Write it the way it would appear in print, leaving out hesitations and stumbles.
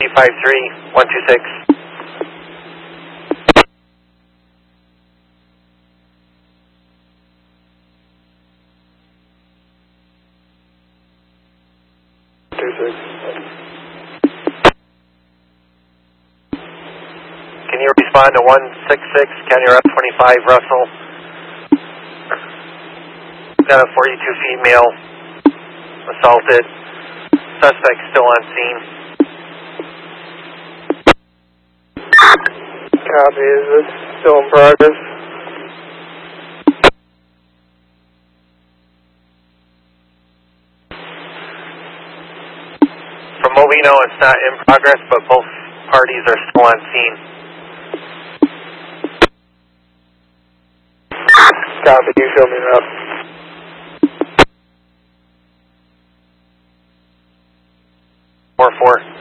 353-126. Can you respond to 166 County Route 25 Russell? Got a 42 female assaulted. Suspect still on scene. Copy. Is this still in progress? From what we know, it's not in progress, but both parties are still on scene. Copy. You show me that. 4-4.